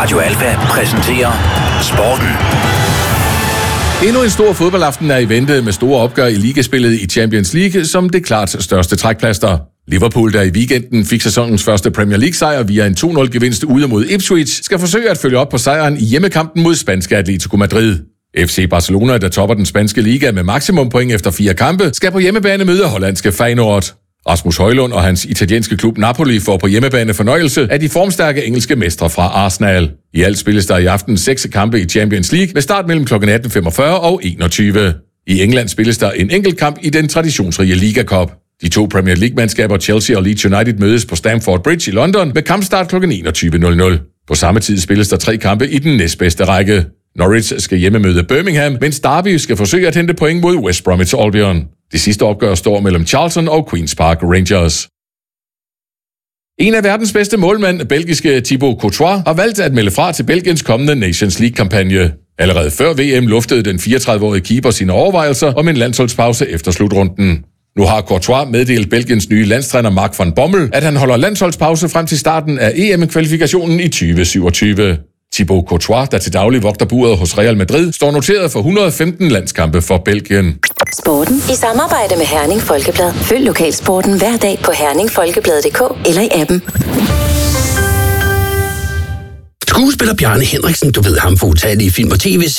Radio Alfa præsenterer Sporten. Endnu en stor fodboldaften er i vente med store opgør i ligaspillet i Champions League som det klart største trækplaster. Liverpool, der i weekenden fik sæsonens første Premier League-sejr via en 2-0-gevinst ude mod Ipswich, skal forsøge at følge op på sejren i hjemmekampen mod spanske Atletico Madrid. FC Barcelona, der topper den spanske liga med maksimum point efter 4 kampe, skal på hjemmebane møde hollandske Feyenoord. Rasmus Højlund og hans italienske klub Napoli får på hjemmebane fornøjelse af de formstærke engelske mestre fra Arsenal. I alt spilles der i aften 6 kampe i Champions League med start mellem kl. 18.45 og 21. I England spilles der en enkelt kamp i den traditionsrige Liga Cup. De 2 Premier League-mandskaber Chelsea og Leeds United mødes på Stamford Bridge i London med kampstart kl. 21.00. På samme tid spilles der 3 kampe i den næstbedste række. Norwich skal hjemme møde Birmingham, mens Derby skal forsøge at hente point mod West Bromwich Albion. Det sidste opgør står mellem Charlton og Queen's Park Rangers. En af verdens bedste målmænd, belgiske Thibaut Courtois, har valgt at melde fra til Belgiens kommende Nations League-kampagne. Allerede før VM luftede den 34-årige keeper sine overvejelser om en landsholdspause efter slutrunden. Nu har Courtois meddelt Belgiens nye landstræner Mark van Bommel, at han holder landsholdspause frem til starten af EM-kvalifikationen i 2027. Thibaut Courtois, der til daglig vogter buret hos Real Madrid, står noteret for 115 landskampe for Belgien. Sporten i samarbejde med Herning Folkeblad. Følg lokalsporten hver dag på herningfolkeblad.dk eller i appen. Skuespiller Bjarne Henriksen, du ved ham for utallige film og tv